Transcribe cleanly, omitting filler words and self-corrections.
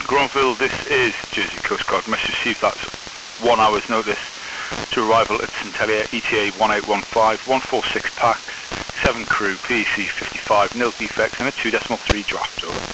Gronville, this is Jersey Coast Guard. Must receive that 1 hour's notice to arrival at St Helier, ETA 1815, 146 packs, 7 crew, PEC 55, nil defects and a 2.3 draft, over.